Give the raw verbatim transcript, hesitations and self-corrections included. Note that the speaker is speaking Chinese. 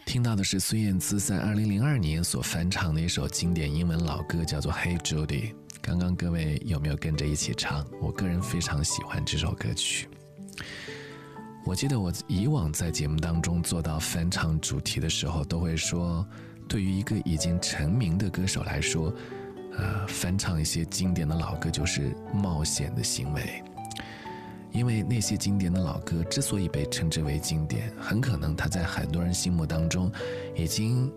听到的是孙燕姿在二零零二年所翻唱的一首经典英文老歌，叫做 Hey Judy。 刚刚各位有没有跟着一起唱？我个人非常喜欢这首歌曲。我记得我以往在节目当中做到翻唱主题的时候，都会说，对于一个已经成名的歌手来说，呃，翻唱一些经典的老歌就是冒险的行为。因为那些经典的老歌之所以被称之为经典，很可能它在很多人心目当中已经